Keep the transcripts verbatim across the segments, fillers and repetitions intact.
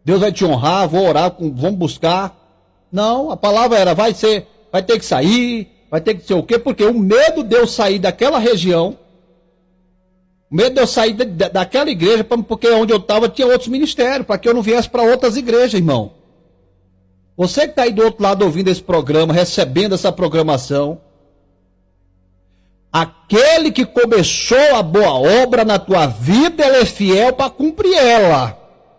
Deus vai te honrar, vou orar, vamos buscar. Não, a palavra era, vai ser, vai ter que sair, vai ter que ser o quê? Porque o medo de eu sair daquela região, o medo de eu sair de, de, daquela igreja, porque onde eu estava tinha outros ministérios, para que eu não viesse para outras igrejas, irmão. Você que está aí do outro lado ouvindo esse programa, recebendo essa programação, aquele que começou a boa obra na tua vida, ele é fiel para cumprir ela.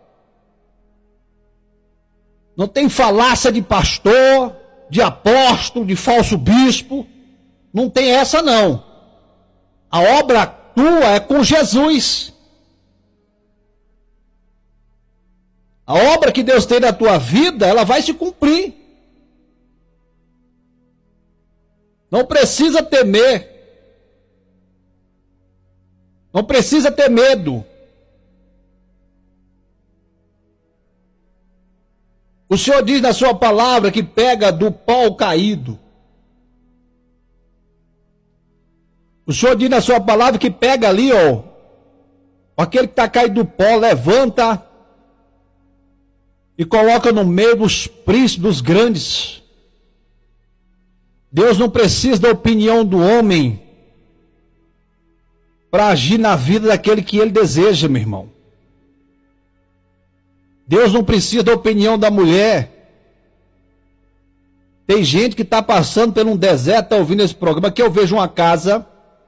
Não tem falácia de pastor, de apóstolo, de falso bispo. Não tem essa não. A obra tua é com Jesus. A obra que Deus tem na tua vida, ela vai se cumprir. Não precisa temer. Não precisa ter medo. O Senhor diz na sua palavra que pega do pau caído. O Senhor diz na sua palavra que pega ali, ó, aquele que está caído do pó, levanta e coloca no meio dos príncipes, dos grandes. Deus não precisa da opinião do homem para agir na vida daquele que ele deseja, meu irmão. Deus não precisa da opinião da mulher. Tem gente que está passando por um deserto, está ouvindo esse programa. Aqui eu vejo uma casa.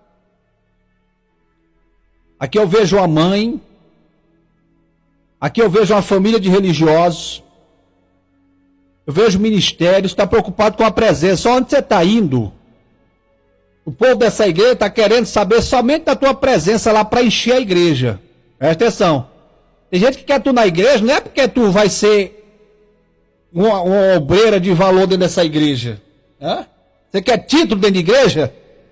Aqui eu vejo uma mãe. Aqui eu vejo uma família de religiosos. Eu vejo ministérios, está preocupado com a presença. Só onde você está indo? O povo dessa igreja está querendo saber somente da tua presença lá para encher a igreja. Presta atenção. Tem gente que quer tu na igreja, não é porque tu vai ser uma, uma obreira de valor dentro dessa igreja. Hã? Você quer título dentro da igreja?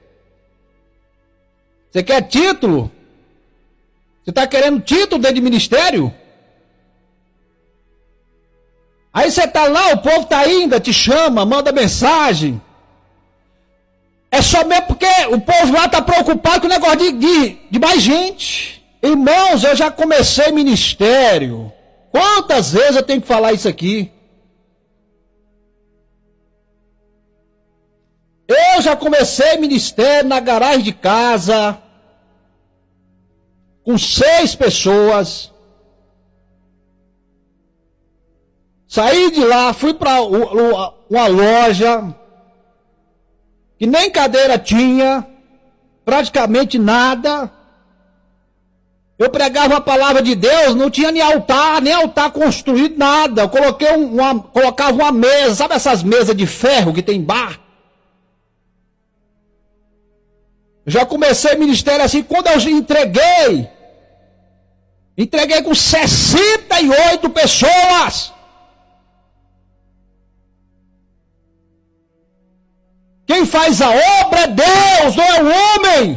Você quer título? Você está querendo título dentro de ministério? Aí você está lá, o povo está indo, te chama, manda mensagem. É só mesmo porque o povo lá está preocupado com o negócio de, de, de mais gente. Irmãos, eu já comecei ministério. Quantas vezes eu tenho que falar isso aqui? Eu já comecei ministério na garagem de casa, com seis pessoas. Saí de lá, fui para uma loja que nem cadeira tinha, praticamente nada. Eu pregava a palavra de Deus, não tinha nem altar, nem altar construído, nada. Eu coloquei um, uma, colocava uma mesa, sabe essas mesas de ferro que tem bar? Eu já comecei ministério assim, quando eu entreguei, entreguei com sessenta e oito pessoas. Quem faz a obra é Deus, não é o homem.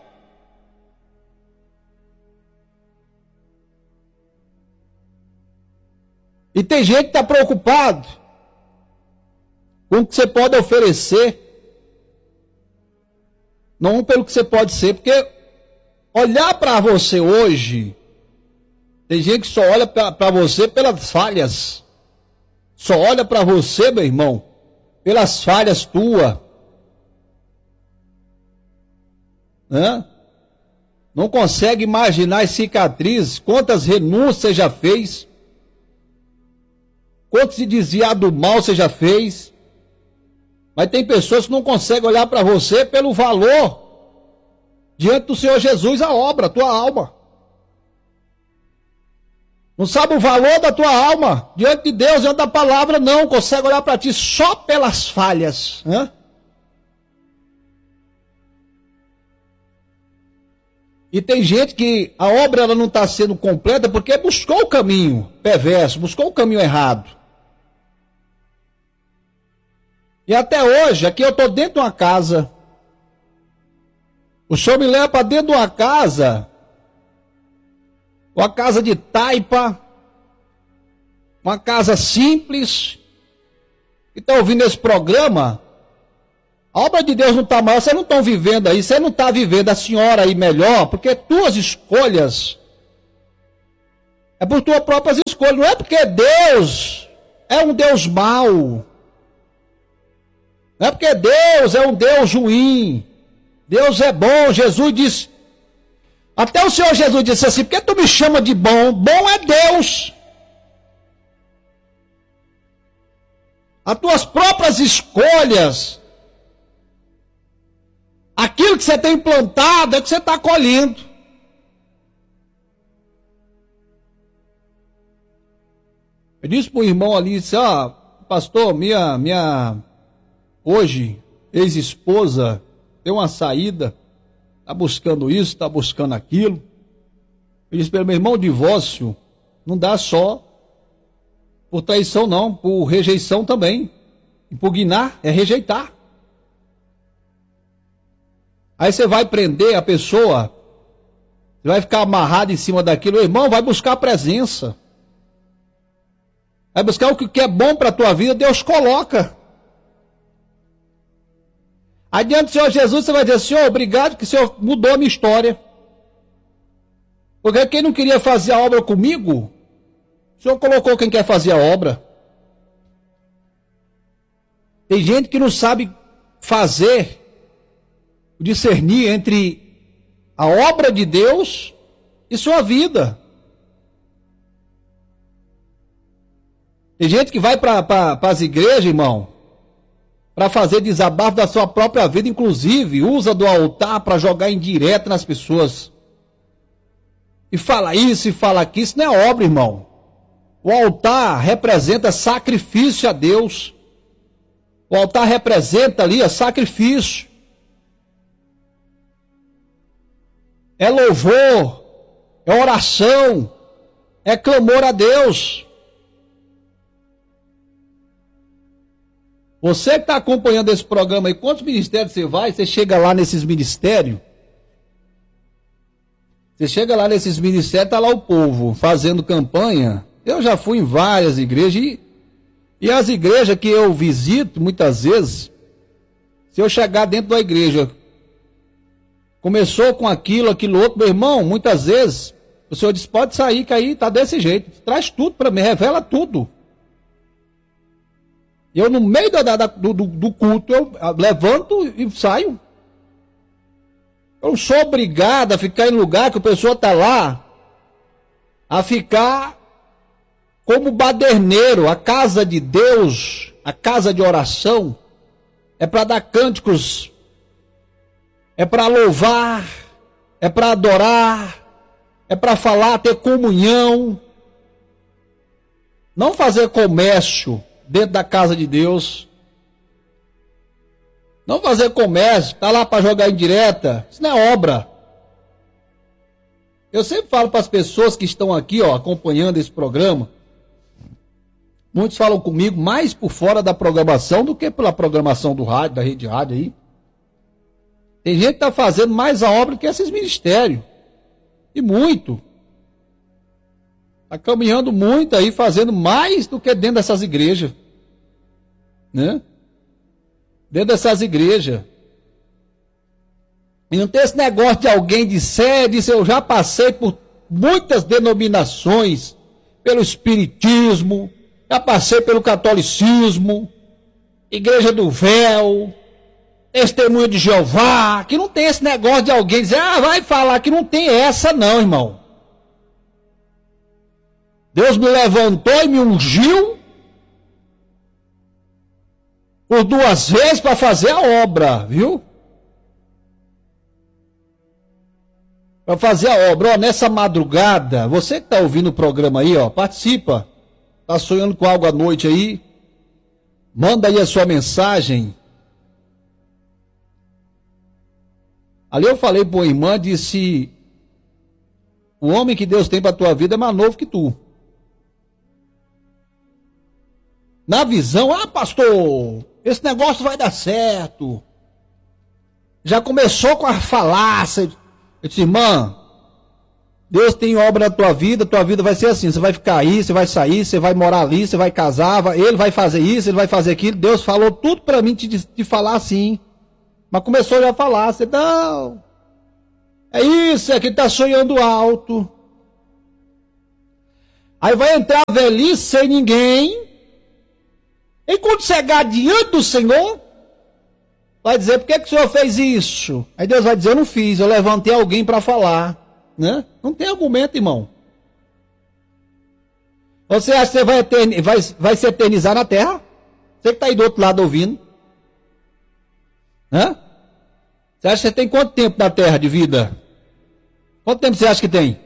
E tem gente que está preocupado com o que você pode oferecer, não pelo que você pode ser, porque olhar para você hoje, tem gente que só olha para você pelas falhas, só olha para você, meu irmão, pelas falhas tuas. Hã? Não consegue imaginar as cicatrizes, quantas renúncias você já fez, quanto se desviar do mal você já fez. Mas tem pessoas que não conseguem olhar para você pelo valor diante do Senhor Jesus, a obra, a tua alma. Não sabe o valor da tua alma diante de Deus, diante da palavra, não consegue olhar para ti só pelas falhas. Hã? E tem gente que a obra ela não está sendo completa porque buscou o caminho perverso, buscou o caminho errado. E até hoje, aqui eu estou dentro de uma casa. O Senhor me leva para dentro de uma casa, uma casa de taipa, uma casa simples. E está ouvindo esse programa? A obra de Deus não está maior, vocês não estão vivendo aí, você não está vivendo a senhora aí melhor, porque tuas escolhas É por tuas próprias escolhas. Não é porque Deus é um Deus mau. Não é porque Deus é um Deus ruim. Deus é bom. Jesus disse, até o Senhor Jesus disse assim, por que tu me chama de bom? Bom é Deus. As tuas próprias escolhas, aquilo que você tem plantado é que você está colhendo. Eu disse para o irmão ali, disse, ó, pastor, minha, minha, hoje, ex-esposa, deu uma saída, está buscando isso, está buscando aquilo. Eu disse para ele, meu irmão, o divórcio não dá só por traição não, por rejeição também. Impugnar é rejeitar. Aí você vai prender a pessoa, você vai ficar amarrado em cima daquilo, irmão, vai buscar a presença. Vai buscar o que é bom para a tua vida, Deus coloca. Aí diante do Senhor Jesus, você vai dizer, Senhor, obrigado que o Senhor mudou a minha história. Porque quem não queria fazer a obra comigo, o Senhor colocou quem quer fazer a obra. Tem gente que não sabe fazer, discernir entre a obra de Deus e sua vida. Tem gente que vai para pra, as igrejas, irmão, para fazer desabafo da sua própria vida, inclusive usa do altar para jogar indireta nas pessoas. E fala isso e fala aquilo, isso não é obra, irmão. O altar representa sacrifício a Deus. O altar representa ali ó, sacrifício. É louvor, é oração, é clamor a Deus. Você que está acompanhando esse programa aí, quantos ministérios você vai? Você chega lá nesses ministérios, você chega lá nesses ministérios, está lá o povo fazendo campanha. Eu já fui em várias igrejas e, e as igrejas que eu visito, muitas vezes, se eu chegar dentro da igreja, começou com aquilo, aquilo outro, meu irmão, muitas vezes, o senhor diz, pode sair, que aí está desse jeito, traz tudo para mim, revela tudo. Eu no meio da, da, do, do culto, eu levanto e saio. Eu não sou obrigado a ficar em lugar que a pessoa está lá, a ficar como baderneiro. A casa de Deus, a casa de oração, é para dar cânticos, é para louvar, é para adorar, é para falar, ter comunhão. Não fazer comércio dentro da casa de Deus. Não fazer comércio, tá lá para jogar indireta. Isso não é obra. Eu sempre falo para as pessoas que estão aqui, ó, acompanhando esse programa. Muitos falam comigo mais por fora da programação do que pela programação do rádio, da rede rádio aí. Tem gente que está fazendo mais a obra que esses ministérios. E muito. Está caminhando muito aí, fazendo mais do que dentro dessas igrejas. Né? Dentro dessas igrejas. E não tem esse negócio de alguém disser, diz, eu já passei por muitas denominações, pelo espiritismo, já passei pelo catolicismo, igreja do véu, testemunho de Jeová, que não tem esse negócio de alguém dizer, ah, vai falar que não tem essa não, irmão. Deus me levantou e me ungiu por duas vezes para fazer a obra, viu? Para fazer a obra, ó, nessa madrugada, você que está ouvindo o programa aí, ó, participa. Está sonhando com algo à noite aí? Manda aí a sua mensagem. Ali eu falei para uma irmã, disse, o homem que Deus tem para a tua vida é mais novo que tu. Na visão, ah, pastor, esse negócio vai dar certo. Já começou com a falácia. Eu disse, irmã, Deus tem obra na tua vida, tua vida vai ser assim, você vai ficar aí, você vai sair, você vai morar ali, você vai casar, ele vai fazer isso, ele vai fazer aquilo. Deus falou tudo para mim te, te falar assim. Mas começou já a falar, você, não, é isso, é que ele está sonhando alto. Aí vai entrar a velhice sem ninguém. E quando chegar diante do Senhor, vai dizer, por que, que o Senhor fez isso? Aí Deus vai dizer, eu não fiz, eu levantei alguém para falar. Né? Não tem argumento, irmão. Você acha que você vai, eterni- vai, vai se eternizar na terra? Você que está aí do outro lado ouvindo. Hã? Você acha que você tem quanto tempo na terra de vida? Quanto tempo você acha que tem?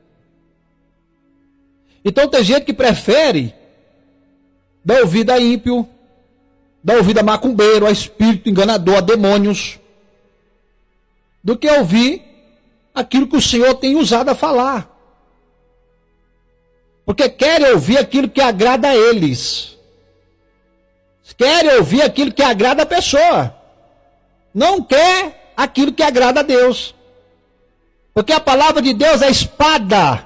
Então tem gente que prefere dar ouvido a ímpio, dar ouvido a macumbeiro, a espírito enganador, a demônios, do que ouvir aquilo que o Senhor tem usado a falar. Porque querem ouvir aquilo que agrada a eles. Querem ouvir aquilo que agrada a pessoa. Não quer aquilo que agrada a Deus. Porque a palavra de Deus é espada.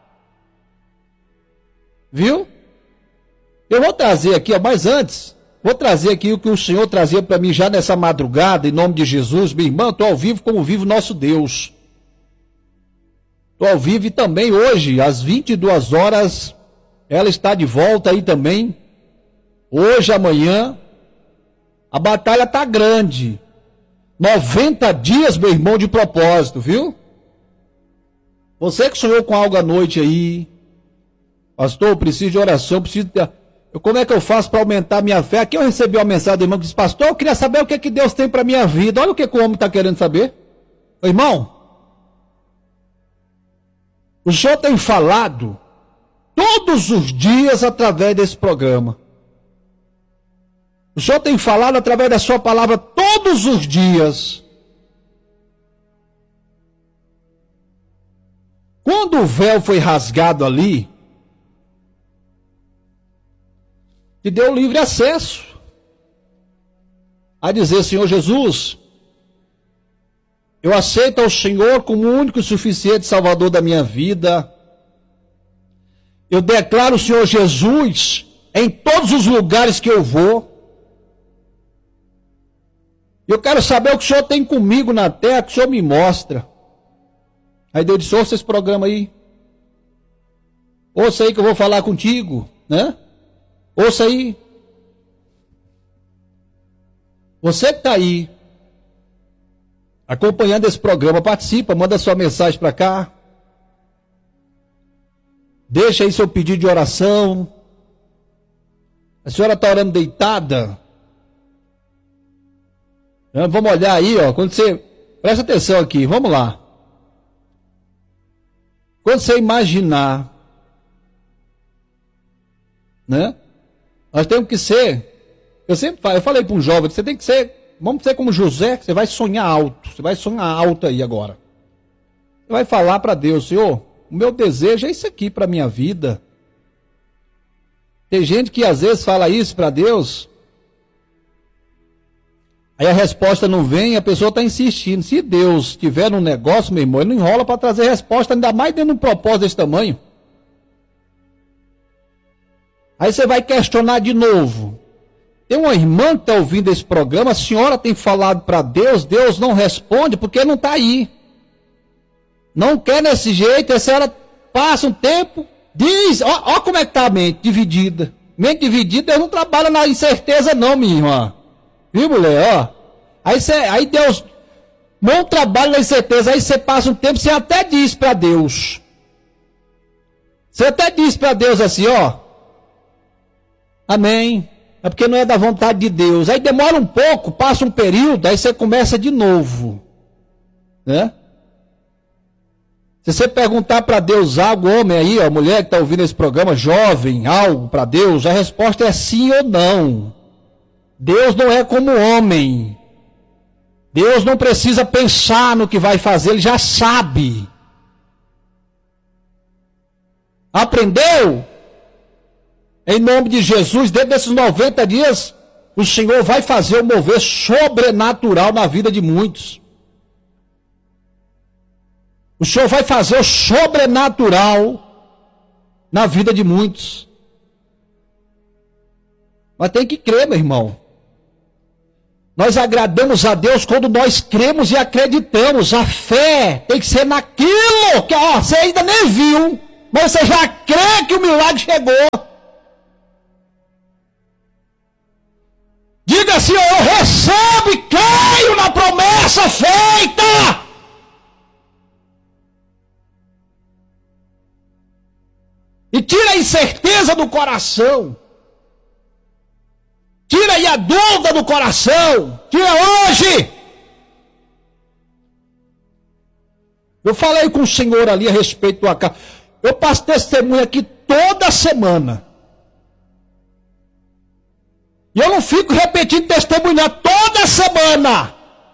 Viu? Eu vou trazer aqui, ó, mas antes, vou trazer aqui o que o Senhor trazia para mim já nessa madrugada, em nome de Jesus. Minha irmã, estou ao vivo como vive o nosso Deus. Estou ao vivo e também hoje, às vinte e duas horas, ela está de volta aí também. Hoje, amanhã, a batalha está grande. noventa dias, meu irmão, de propósito, viu? Você que sonhou com algo à noite aí, pastor, eu preciso de oração, eu preciso de... Eu, como é que eu faço para aumentar a minha fé? Aqui eu recebi uma mensagem do irmão que disse, pastor, eu queria saber o que, é que Deus tem para a minha vida. Olha o que, que o homem está querendo saber. Ô, irmão, o senhor tem falado todos os dias através desse programa. O senhor tem falado através da sua palavra todos os dias. Quando o véu foi rasgado ali, te deu livre acesso a dizer, Senhor Jesus, eu aceito ao Senhor como o único e suficiente Salvador da minha vida. Eu declaro o Senhor Jesus em todos os lugares que eu vou. Eu quero saber o que o Senhor tem comigo na terra, que o Senhor me mostra. Aí Deus disse, ouça esse programa aí. Ouça aí que eu vou falar contigo, né? Ouça aí. Você que está aí, acompanhando esse programa, participa, manda sua mensagem para cá. Deixa aí seu pedido de oração. A senhora está orando deitada? Vamos olhar aí, ó. Quando você... Presta atenção aqui, vamos lá. Quando você imaginar, né? Nós temos que ser, eu sempre falo, eu falei para um jovem, você tem que ser, vamos ser como José, que você vai sonhar alto, você vai sonhar alto aí agora. Você vai falar para Deus, Senhor, o meu desejo é isso aqui para a minha vida. Tem gente que às vezes fala isso para Deus, aí a resposta não vem e a pessoa está insistindo. Se Deus tiver um negócio, meu irmão, ele não enrola para trazer resposta, ainda mais dentro de um propósito desse tamanho. Aí você vai questionar de novo. Tem uma irmã que está ouvindo esse programa, a senhora tem falado para Deus, Deus não responde porque não está aí. Não quer desse jeito, a senhora passa um tempo, diz, ó, ó como é que está a mente dividida. Mente dividida, Deus não trabalha na incerteza não, minha irmã. Viu, mulher, ó. Aí, você, aí Deus não trabalha na incerteza, aí você passa um tempo, você até diz para Deus. Você até diz para Deus assim, ó. Amém. É porque não é da vontade de Deus. Aí demora um pouco, passa um período, aí você começa de novo. Né? Se você perguntar para Deus algo, homem aí, ó, mulher que está ouvindo esse programa, jovem, algo para Deus, a resposta é sim ou não. Deus não é como homem. Deus não precisa pensar no que vai fazer, ele já sabe. Aprendeu? Em nome de Jesus, dentro desses noventa dias, o Senhor vai fazer um mover sobrenatural na vida de muitos. O Senhor vai fazer o sobrenatural na vida de muitos. Mas tem que crer, meu irmão. Nós agradamos a Deus quando nós cremos e acreditamos. A fé tem que ser naquilo que ó, você ainda nem viu. mas você já crê que o milagre chegou. Diga assim: eu recebo e creio na promessa feita. E tira a incerteza do coração. Tira aí a dúvida do coração. Tira hoje. Eu falei com o senhor ali a respeito do casa. Eu passo testemunho aqui toda semana. E eu não fico repetindo testemunho toda semana.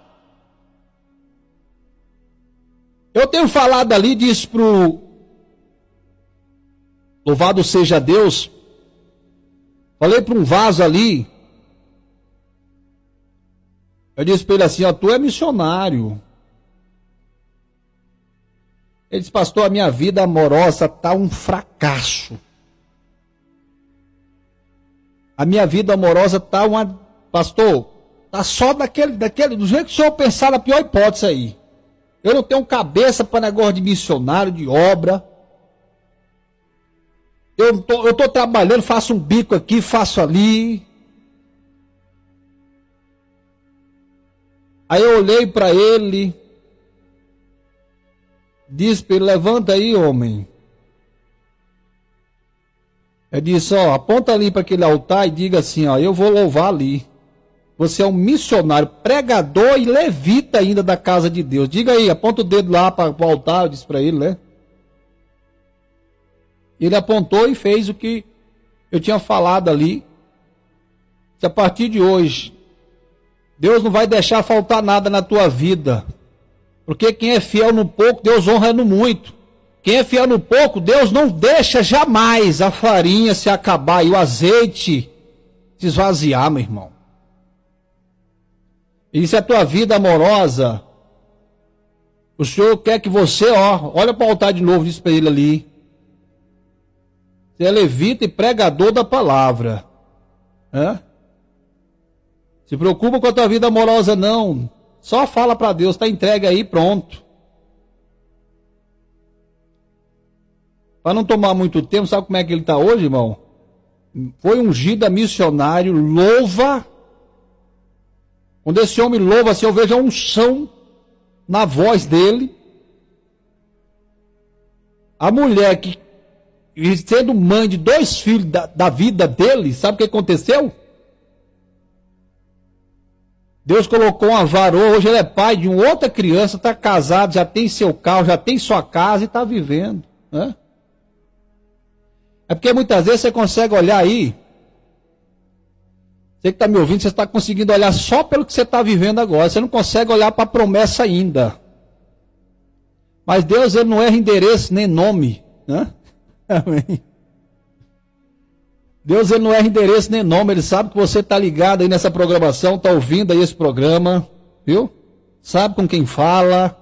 Eu tenho falado ali, disse pro louvado seja Deus. Falei para um vaso ali. Eu disse para ele assim: ó, tu é missionário. Ele disse: pastor, a minha vida amorosa está um fracasso. A minha vida amorosa está uma... Pastor, está só daquele, daquele, do jeito que o senhor pensar na pior hipótese aí. Eu não tenho cabeça para negócio de missionário, de obra. Eu tô, eu tô trabalhando, faço um bico aqui, faço ali. Aí eu olhei para ele, disse para ele: levanta aí, homem. Eu disse: ó, aponta ali para aquele altar e diga assim: ó, eu vou louvar ali. Você é um missionário, pregador e levita ainda da casa de Deus. Diga aí, aponta o dedo lá para o altar. Eu disse para ele, né? Ele apontou e fez o que eu tinha falado ali. Se a partir de hoje Deus não vai deixar faltar nada na tua vida, porque quem é fiel no pouco, Deus honra no muito. Quem é fiel no pouco, Deus não deixa jamais a farinha se acabar e o azeite se esvaziar, meu irmão. E se a tua vida amorosa, o Senhor quer que você, ó, olha para o altar de novo, diz para ele ali: você é levita e pregador da palavra. Hã? Se preocupa com a tua vida amorosa não. Só fala para Deus, está entregue aí, pronto. Para não tomar muito tempo, sabe como é que ele está hoje, irmão? Foi ungido a missionário, louva. Quando esse homem louva, assim, eu vejo a unção na voz dele. A mulher que, sendo mãe de dois filhos da, da vida dele, sabe o que aconteceu? Deus colocou uma varoa, hoje ele é pai de uma outra criança, está casado, já tem seu carro, já tem sua casa e está vivendo. Né? É porque muitas vezes você consegue olhar aí, você que está me ouvindo, você está conseguindo olhar só pelo que você está vivendo agora, você não consegue olhar para a promessa ainda. Mas Deus, ele não erra endereço nem nome. Né? Amém. Deus, ele não erra endereço nem nome, ele sabe que você está ligado aí nessa programação, está ouvindo aí esse programa, viu? Sabe com quem fala.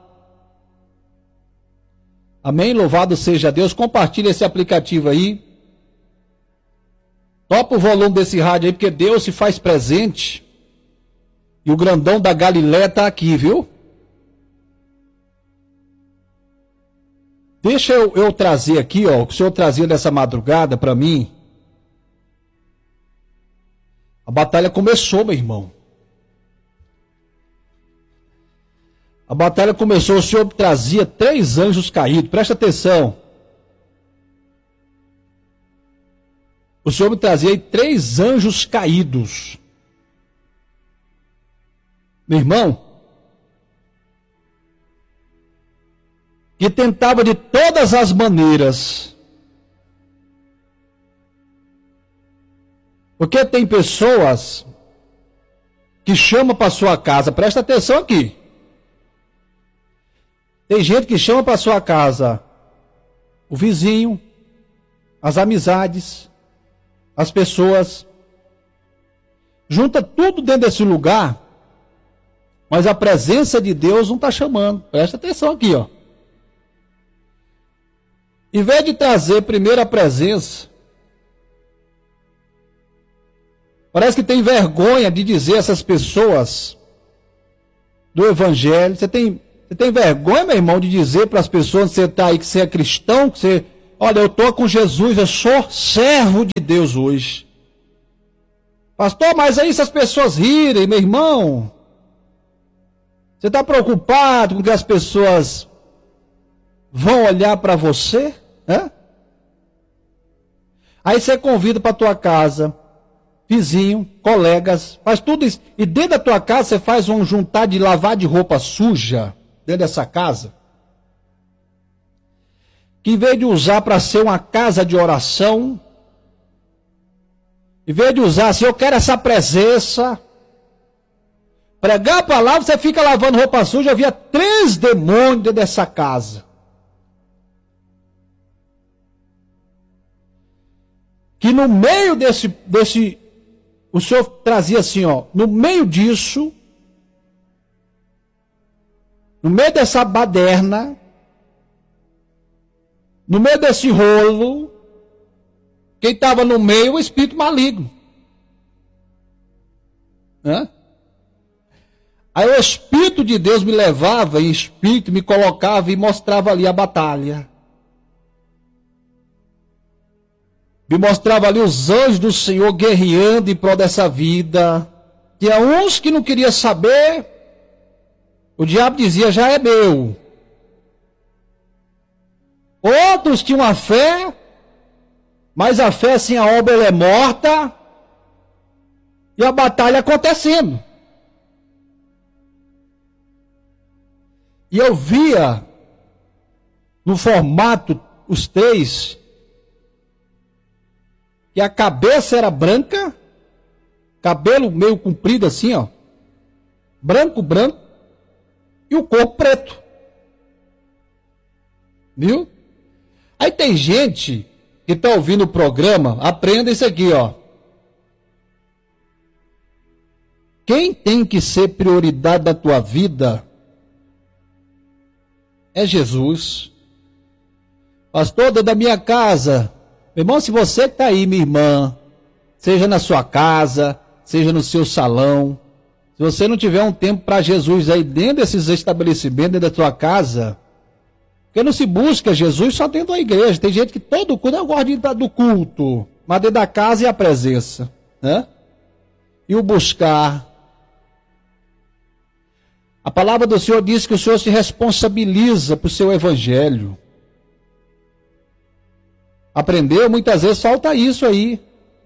Amém? Louvado seja Deus. Compartilha esse aplicativo aí. Topa o volume desse rádio aí, porque Deus se faz presente. E o grandão da Galileia está aqui, viu? Deixa eu, eu trazer aqui, ó, o que o senhor trazia nessa madrugada para mim. A batalha começou, meu irmão. A batalha começou, o Senhor trazia três anjos caídos. Presta atenção. O Senhor me trazia aí três anjos caídos. Meu irmão, que tentava de todas as maneiras. Porque tem pessoas que chamam para sua casa, presta atenção aqui. Tem gente que chama para sua casa o vizinho, as amizades, as pessoas. Junta tudo dentro desse lugar, mas a presença de Deus não está chamando. Presta atenção aqui, ó. Em vez de trazer primeiro a presença, parece que tem vergonha de dizer a essas pessoas do evangelho. Você tem, você tem vergonha, meu irmão, de dizer para as pessoas que você está aí, que você é cristão, que você olha, eu estou com Jesus, eu sou servo de Deus hoje. Pastor, mas aí se as pessoas rirem, meu irmão, você está preocupado com que as pessoas vão olhar para você? Né? Aí você convida para a tua casa, vizinho, colegas, faz tudo isso. E dentro da tua casa você faz um juntar de lavar de roupa suja, dentro dessa casa. Que em vez de usar para ser uma casa de oração, em vez de usar assim, eu quero essa presença, pregar a palavra, você fica lavando roupa suja, havia três demônios dentro dessa casa. Que no meio desse, desse, o Senhor trazia assim, ó, no meio disso, no meio dessa baderna, no meio desse rolo, quem estava no meio, o espírito maligno. Hã? Aí o Espírito de Deus me levava em espírito, me colocava e mostrava ali a batalha. Me mostrava ali os anjos do Senhor guerreando em prol dessa vida. Tinha uns que não queriam saber, o diabo dizia, já é meu. Outros tinham a fé, mas a fé sem a obra ela é morta, e a batalha acontecendo. E eu via, no formato, os três, que a cabeça era branca, cabelo meio comprido assim, ó, branco, branco, e o corpo preto. Viu? Aí tem gente que está ouvindo o programa, aprenda isso aqui, ó. Quem tem que ser prioridade da tua vida é Jesus. Pastor, dentro da minha casa, meu irmão, se você que está aí, minha irmã, seja na sua casa, seja no seu salão, se você não tiver um tempo para Jesus aí dentro desses estabelecimentos, dentro da sua casa, porque não se busca Jesus só dentro da igreja. Tem gente que todo culto, eu gosto de ir do culto, mas dentro da casa e a presença, né? E o buscar. A palavra do Senhor diz que o Senhor se responsabiliza por seu evangelho. Aprendeu? Muitas vezes falta isso aí.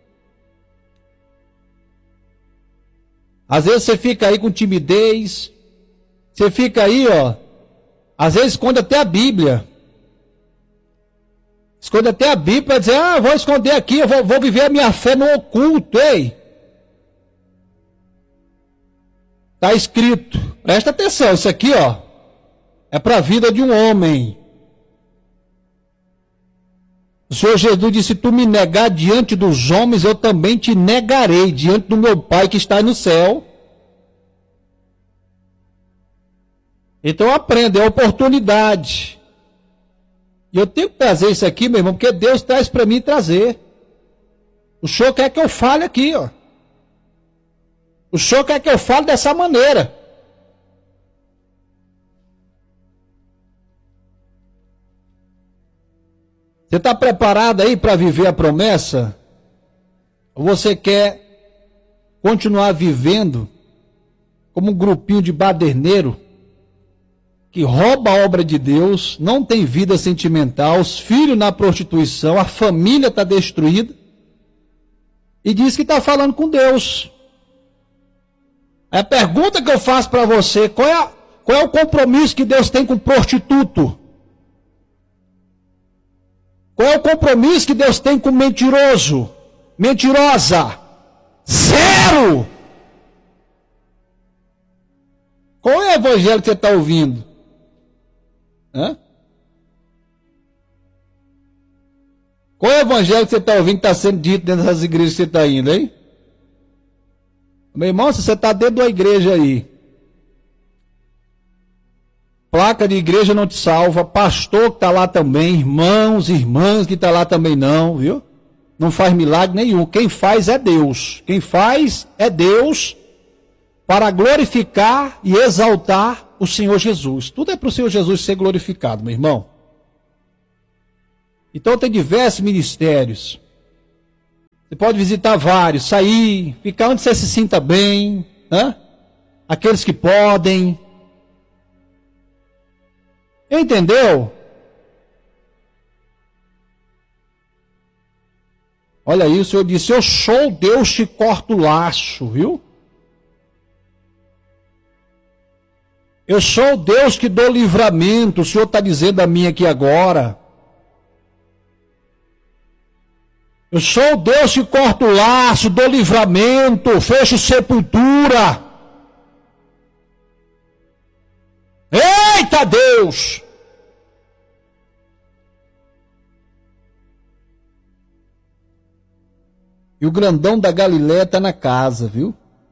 Às vezes você fica aí com timidez, você fica aí, ó, às vezes esconde até a Bíblia. Esconde até a Bíblia para dizer, ah, vou esconder aqui, eu vou, vou viver a minha fé no oculto, ei. Está escrito, presta atenção, isso aqui, ó, é para a vida de um homem. O Senhor Jesus disse, se tu me negar diante dos homens, eu também te negarei diante do meu Pai que está no céu. Então aprenda, é oportunidade. E eu tenho que trazer isso aqui, meu irmão, porque Deus traz para mim trazer. O Senhor quer que eu fale aqui, ó. O Senhor quer que eu fale dessa maneira. Você está preparado aí para viver a promessa? Ou você quer continuar vivendo como um grupinho de baderneiro que rouba a obra de Deus, não tem vida sentimental, os filhos na prostituição, a família está destruída e diz que está falando com Deus? A pergunta que eu faço para você, qual é, a, qual é o compromisso que Deus tem com o prostituto? Qual é o compromisso que Deus tem com o mentiroso? Mentirosa? Zero! Qual é o evangelho que você está ouvindo? Hã? Qual é o evangelho que você está ouvindo que está sendo dito dentro dessas igrejas que você está indo, hein? Meu irmão, se você está dentro da igreja aí, placa de igreja não te salva, pastor que está lá também, irmãos, irmãs que está lá também não, viu? Não faz milagre nenhum. Quem faz é Deus. Quem faz é Deus para glorificar e exaltar o Senhor Jesus. Tudo é para o Senhor Jesus ser glorificado, meu irmão. Então tem diversos ministérios. Você pode visitar vários, sair, ficar onde você se sinta bem, né? Aqueles que podem. Entendeu? Olha isso, eu disse, eu sou Deus que corta o laço, viu? Eu sou Deus que dou livramento, o Senhor está dizendo a mim aqui agora. Eu sou Deus que corta o laço, dou livramento, fecho sepultura. Eita Deus! E o grandão da Galileia está na casa, viu?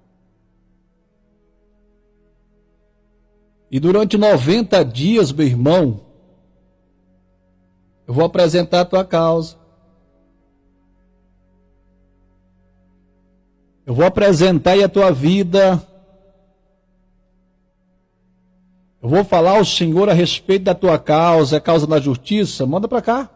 E durante noventa dias, meu irmão, eu vou apresentar a tua causa. Eu vou apresentar aí a tua vida. Eu vou falar ao Senhor a respeito da tua causa, a causa da justiça. Manda para cá.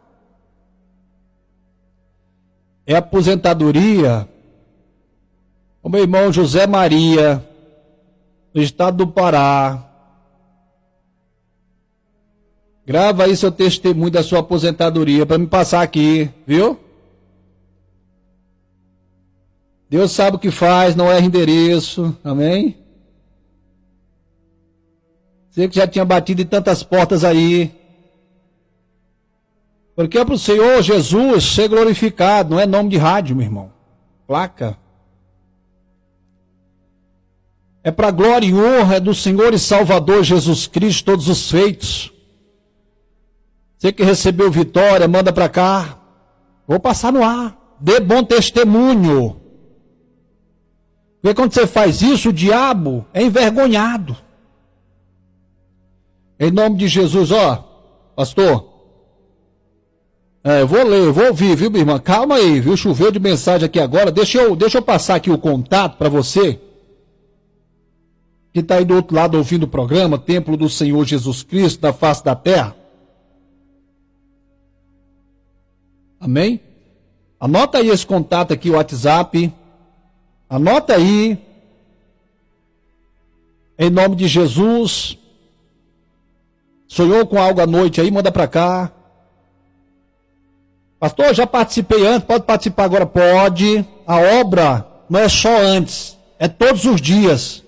É aposentadoria. O meu irmão José Maria, no estado do Pará. Grava aí seu testemunho da sua aposentadoria para me passar aqui, viu? Deus sabe o que faz, não erra endereço, amém? Você que já tinha batido em tantas portas aí. Porque é para o Senhor Jesus ser glorificado, não é nome de rádio, meu irmão. Placa. É para a glória e honra do Senhor e Salvador Jesus Cristo, todos os feitos. Você que recebeu vitória, manda para cá. Vou passar no ar. Dê bom testemunho. Porque quando você faz isso, o diabo é envergonhado. Em nome de Jesus, ó, pastor. É, eu vou ler, eu vou ouvir, viu, minha irmã? Calma aí, viu? Choveu de mensagem aqui agora. Deixa eu, deixa eu passar aqui o contato para você, que está aí do outro lado ouvindo o programa, Templo do Senhor Jesus Cristo, da face da terra. Amém? Anota aí esse contato aqui, o WhatsApp. Anota aí. Em nome de Jesus. Sonhou com algo à noite aí? Manda para cá. Pastor, já participei antes, pode participar agora? Pode. A obra não é só antes, é todos os dias.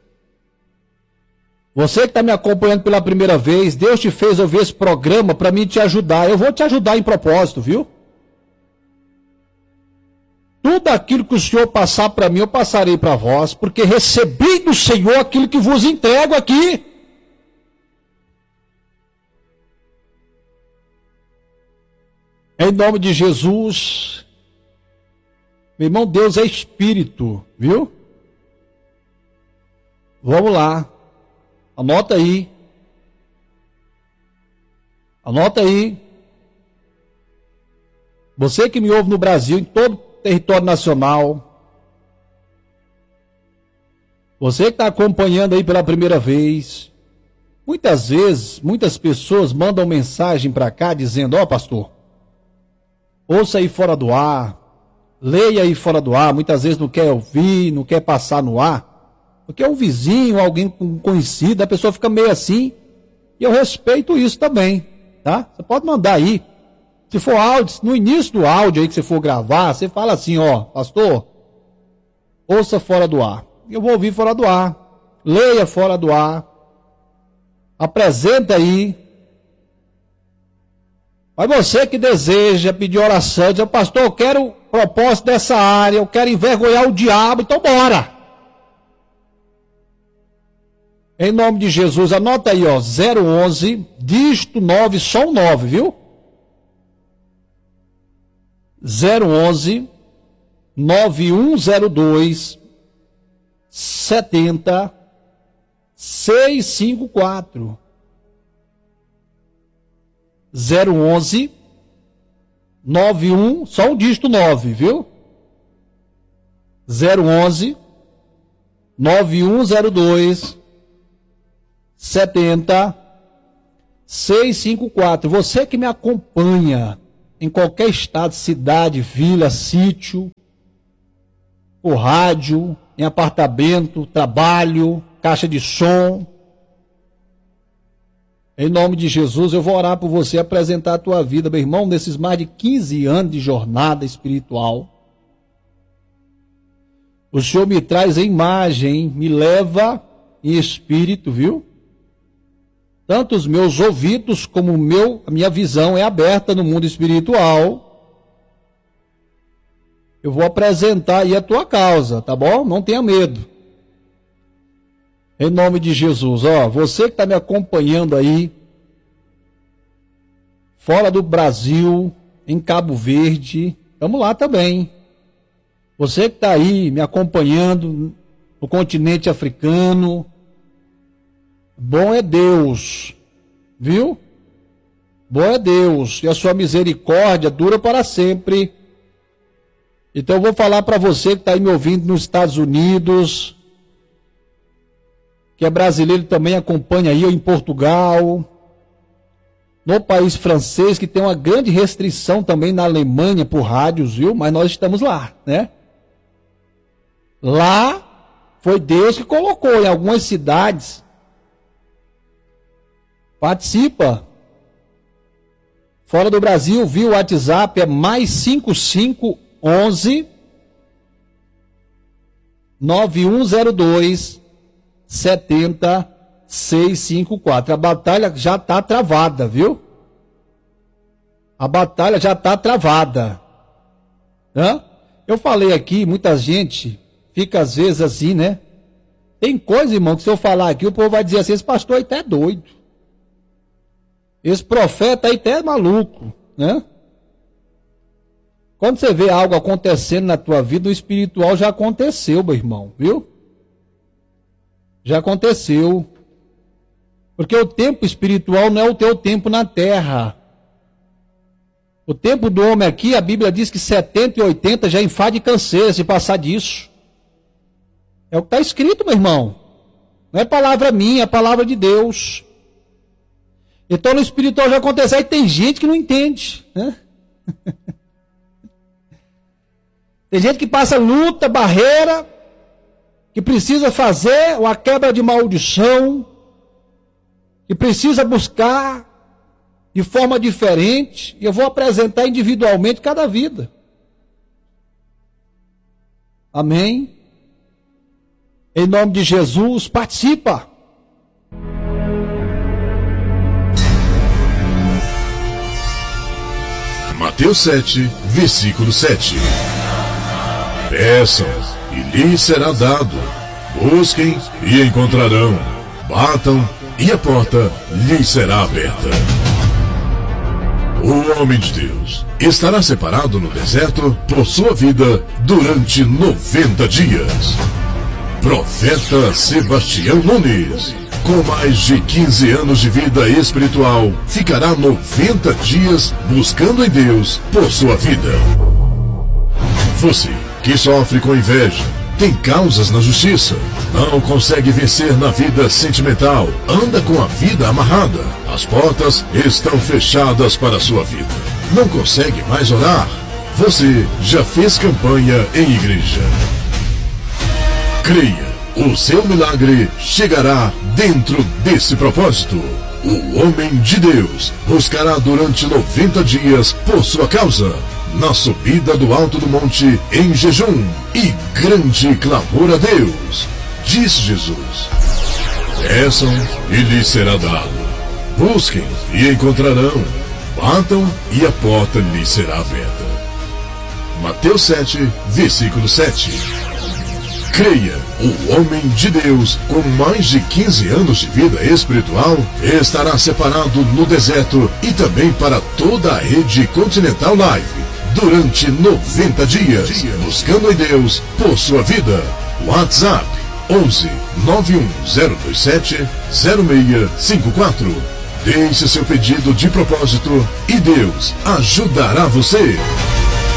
Você que está me acompanhando pela primeira vez, Deus te fez ouvir esse programa para mim te ajudar. Eu vou te ajudar em propósito, viu? Tudo aquilo que o Senhor passar para mim, eu passarei para vós, porque recebi do Senhor aquilo que vos entrego aqui. Em nome de Jesus. Meu irmão, Deus é Espírito, viu? Vamos lá. Anota aí. Anota aí. Você que me ouve no Brasil, em todo o território nacional. Você que está acompanhando aí pela primeira vez. Muitas vezes, muitas pessoas mandam mensagem para cá dizendo, ó oh, pastor, ouça aí fora do ar, leia aí fora do ar, muitas vezes não quer ouvir, não quer passar no ar, porque é um vizinho, alguém conhecido, a pessoa fica meio assim, e eu respeito isso também, tá? Você pode mandar aí, se for áudio, no início do áudio aí que você for gravar, você fala assim, ó, pastor, ouça fora do ar, eu vou ouvir fora do ar, leia fora do ar, apresenta aí. Mas você que deseja pedir oração, diz, pastor, eu quero propósito dessa área, eu quero envergonhar o diabo, então bora. Em nome de Jesus, anota aí, ó, zero onze, dígito nove, só um nove, viu? zero onze, nove um zero dois, setenta, seiscentos e cinquenta e quatro. zero onze, nove um, só um dígito nove, viu? zero onze, nove um zero dois, setenta, seiscentos e cinquenta e quatro. Você que me acompanha em qualquer estado, cidade, vila, sítio, por rádio, em apartamento, trabalho, caixa de som. Em nome de Jesus, eu vou orar por você, apresentar a tua vida, meu irmão, nesses mais de quinze anos de jornada espiritual. O Senhor me traz em imagem, me leva em espírito, viu? Tanto os meus ouvidos como o meu, a minha visão é aberta no mundo espiritual. Eu vou apresentar aí a tua causa, tá bom? Não tenha medo. Em nome de Jesus, ó, você que está me acompanhando aí, fora do Brasil, em Cabo Verde, vamos lá também. Você que está aí me acompanhando no continente africano, bom é Deus, viu? Bom é Deus, e a sua misericórdia dura para sempre. Então eu vou falar para você que está aí me ouvindo nos Estados Unidos, que é brasileiro também, acompanha aí, ou em Portugal, no país francês, que tem uma grande restrição também na Alemanha por rádios, viu? Mas nós estamos lá, né? Lá foi Deus que colocou em algumas cidades. Participa. Fora do Brasil, viu? O WhatsApp é mais cinco cinco onze nove um zero dois sete zero seis cinco quatro. A batalha já está travada, viu? A batalha já está travada. Hã? Eu falei aqui, muita gente fica às vezes assim, né? Tem coisa, irmão, que se eu falar aqui, o povo vai dizer assim, esse pastor aí até é doido. Esse profeta aí até é maluco, né? Quando você vê algo acontecendo na tua vida, o espiritual já aconteceu, meu irmão, viu? Já aconteceu. Porque o tempo espiritual não é o teu tempo na terra. O tempo do homem aqui, a Bíblia diz que setenta e oitenta já enfade e canseira se passar disso. É o que está escrito, meu irmão. Não é palavra minha, é palavra de Deus. Então no espiritual já aconteceu. Aí tem gente que não entende, né? Tem gente que passa luta, barreira, que precisa fazer uma quebra de maldição, que precisa buscar de forma diferente, e eu vou apresentar individualmente cada vida. Amém? Em nome de Jesus, participa. Mateus sete, versículo sete. Peçam, e lhes será dado. Busquem, e encontrarão. Batam, e a porta lhes será aberta. O homem de Deus estará separado no deserto por sua vida durante noventa dias. Profeta Sebastião Nunes, com mais de quinze anos de vida espiritual, ficará noventa dias buscando em Deus por sua vida. Você que sofre com inveja, tem causas na justiça, não consegue vencer na vida sentimental, anda com a vida amarrada, as portas estão fechadas para a sua vida, não consegue mais orar, você já fez campanha em igreja. Creia, o seu milagre chegará dentro desse propósito. O homem de Deus buscará durante noventa dias por sua causa, na subida do alto do monte, em jejum e grande clamor a Deus. Diz Jesus: peçam e lhes será dado. Busquem e encontrarão. Batam e a porta lhes será aberta. Mateus sete, versículo sete. Creia, o homem de Deus, com mais de quinze anos de vida espiritual, estará separado no deserto e também para toda a rede Continental Live durante noventa dias, buscando em Deus por sua vida. WhatsApp onze nove um zero dois sete zero seis cinco quatro. Deixe seu pedido de propósito e Deus ajudará você.